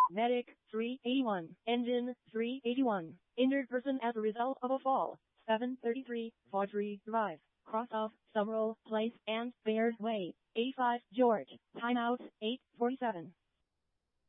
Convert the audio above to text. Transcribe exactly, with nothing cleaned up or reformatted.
Medic, three eighty-one. Engine, three eighty-one. Injured person as a result of a fall, seven thirty-three, Faudrey Drive, cross of Summerall Place and Bears Way, eighty-five, George. Timeout, eight forty-seven.